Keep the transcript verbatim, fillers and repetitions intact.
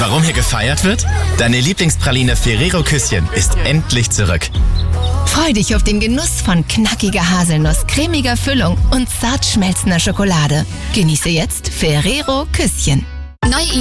Warum hier gefeiert wird? Deine Lieblingspraline Ferrero Küsschen ist endlich zurück. Freu dich auf den Genuss von knackiger Haselnuss, cremiger Füllung und zart schmelzender Schokolade. Genieße jetzt Ferrero Küsschen. Neue